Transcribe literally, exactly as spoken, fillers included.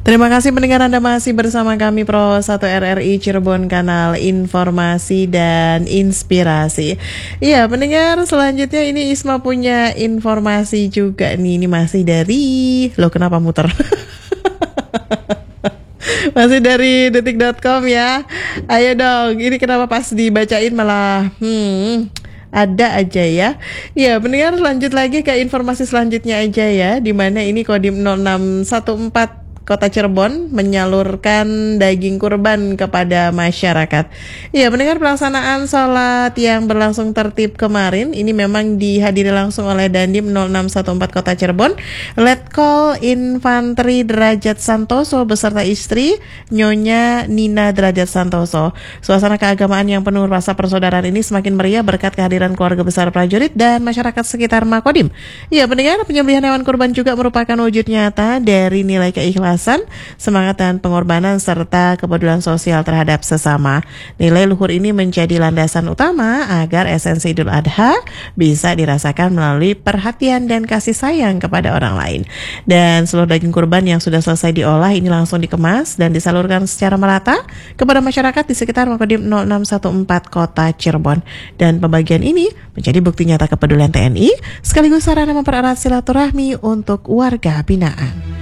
Terima kasih pendengar, Anda masih bersama kami Pro satu R R I Cirebon, kanal informasi dan inspirasi. Iya pendengar, selanjutnya ini Isma punya informasi juga nih. Ini masih dari, loh kenapa muter? Masih dari detik dot com ya. Ayo dong, ini kenapa pas dibacain malah hmm ada aja ya. Ya pendengar, lanjut lagi ke informasi selanjutnya aja ya, dimana ini Kodim nol enam satu empat Kota Cirebon menyalurkan daging kurban kepada masyarakat. Ya, mendengar pelaksanaan sholat yang berlangsung tertib kemarin, ini memang dihadiri langsung oleh Dandim nol enam satu empat Kota Cirebon, Letkol Infanteri Derajat Santoso beserta istri, Nyonya Nina Derajat Santoso. Suasana keagamaan yang penuh rasa persaudaraan ini semakin meriah berkat kehadiran keluarga besar prajurit dan masyarakat sekitar Makodim. Ya, pendengar, penyembelihan hewan kurban juga merupakan wujud nyata dari nilai keikhlasan, semangat dan pengorbanan serta kepedulian sosial terhadap sesama. Nilai luhur ini menjadi landasan utama agar esensi Idul Adha bisa dirasakan melalui perhatian dan kasih sayang kepada orang lain. Dan seluruh daging kurban yang sudah selesai diolah ini langsung dikemas dan disalurkan secara merata kepada masyarakat di sekitar Makodim nol enam satu empat Kota Cirebon. Dan pembagian ini menjadi bukti nyata kepedulian T N I sekaligus sarana mempererat silaturahmi untuk warga binaan.